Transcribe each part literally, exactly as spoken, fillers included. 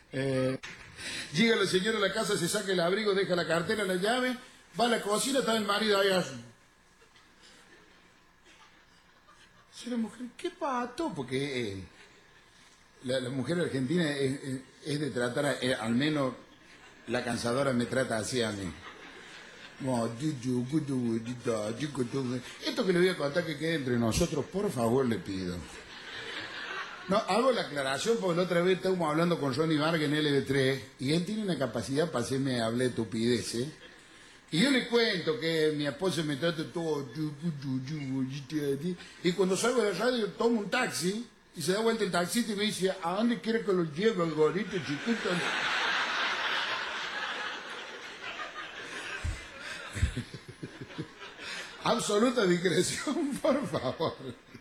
Eh, llega la señora a la casa, se saca el abrigo, deja la cartera, la llave, va a la cocina, está el marido ahí así. Dice la mujer, ¿qué pato? Porque eh, la, la mujer argentina es, es, es de tratar, a, eh, al menos la cansadora me trata así a mí. Esto que le voy a contar que quede entre nosotros, por favor le pido. No, hago la aclaración porque la otra vez estábamos hablando con Ronnie Vargas en L B tres y él tiene una capacidad para hacerme hablar estupideces. Y yo le cuento que mi esposa me trata todo... Y cuando salgo de la radio tomo un taxi y se da vuelta el taxista y me dice, ¿a dónde quiere que lo lleve el gorrito chiquito? Absoluta discreción, por favor.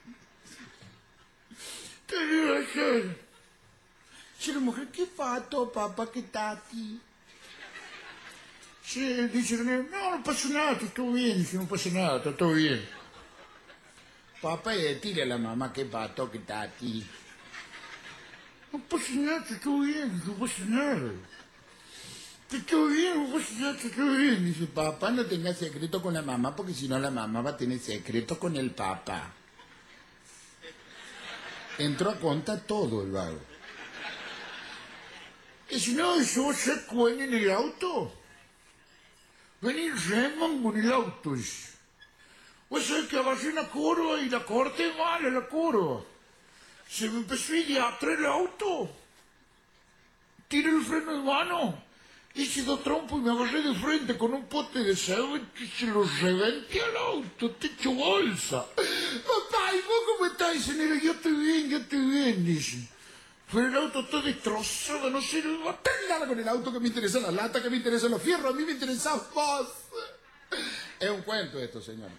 Sí, la mujer, ¿qué pato, papá, qué tati? Sí, dice, no, no pasa nada, está todo bien. Dice, no pasa nada, está todo bien. Papá, y tira a la mamá, qué pato, qué tati. No pasa nada, está todo bien, no pasa nada. Está todo bien, no pasa nada, está todo bien. Dice, papá, no tenga secreto con la mamá, porque si no la mamá va a tener secreto con el papá. Entró a contar todo el vago. Y si no, yo se cuelga en el auto. Vení reman con el auto. Vos sabés que agarré una curva y la corté mal a la curva. Se me empezó a ir de atrás el auto. Tiré el freno de mano. Hice dos trompos y me agarré de frente con un pote de cemento y se lo reventé al auto, te echo bolsa. Papá, ¿y vos cómo estás? Dice, nena, yo estoy bien, yo estoy bien, dice. Pero el auto está destrozado, no sé, no tengo nada con el auto, que me interesa la lata, que me interesan los fierros, a mí me interesa vos. Es un cuento esto, señor.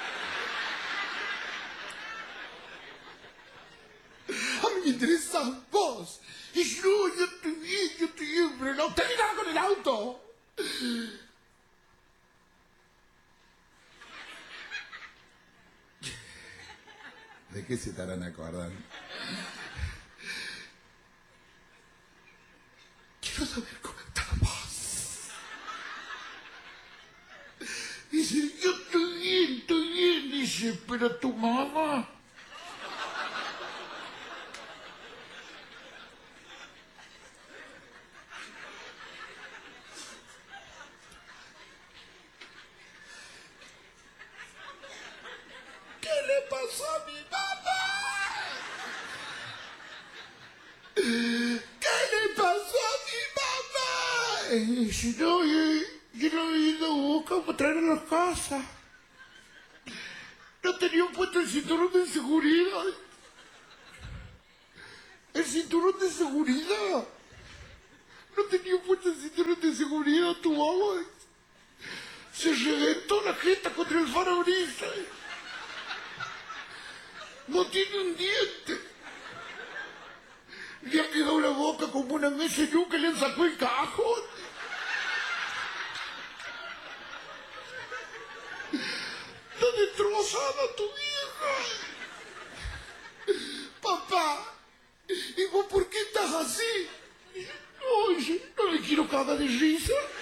A mí me interesa vos. Y si no, yo estoy bien, yo estoy bien, pero no tengo nada con el auto. ¿De qué se estarán acordando? Quiero saber cómo está vos. Dice, yo estoy bien, estoy bien, dice, pero tu mamá... ¿Qué le pasó a mi mamá? ¿Qué le pasó a mi mamá? Y si no, yo, yo lo he ido a buscar para traer a la casa. No tenía puesto el cinturón de seguridad. El cinturón de seguridad. No tenía puesto el cinturón de seguridad, tu mamá. Se reventó la jeta contra el parabrisas. No tiene un diente. Le ha quedado la boca como una mesa y nunca le han sacado el cajón. Está destrozada tu vieja. Papá, ¿y vos por qué estás así? Oye, no le quiero cagar de risa.